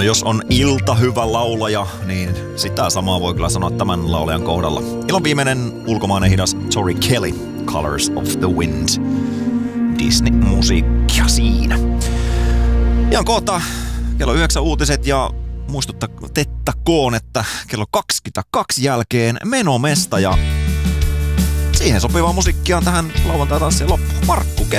No jos on ilta hyvä laulaja, niin sitä samaa voi kyllä sanoa tämän laulajan kohdalla. Ilon viimeinen ulkomainen hidas Tori Kelly, Colors of the Wind. Disney-musiikkia siinä. Ihan kohta kello 9 uutiset ja muistuttakoon, että kello 22 jälkeen menomesta ja siihen sopivaa musiikkia on tähän lauantai-tanssien loppuun. Markku Keto.